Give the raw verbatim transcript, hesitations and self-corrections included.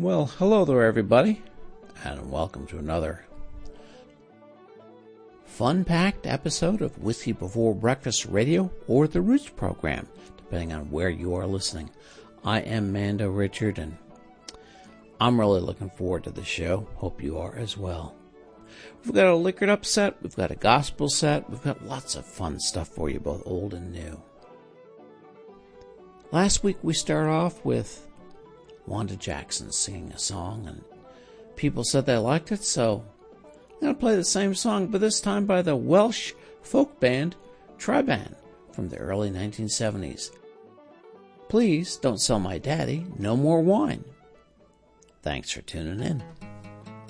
Well, hello there, everybody, and welcome to another fun-packed episode of Whiskey Before Breakfast Radio or the Roots program, depending on where you are listening. I am Mando Richard, and I'm really looking forward to the show. Hope you are as well. We've got a liquored up set, we've got a gospel set, we've got lots of fun stuff for you, both old and new. Last week we started off with Wanda Jackson singing a song, and people said they liked it, so I'm going to play the same song, but this time by the Welsh folk band Triban from the early nineteen seventies. Please don't sell my daddy no more wine. Thanks for tuning in.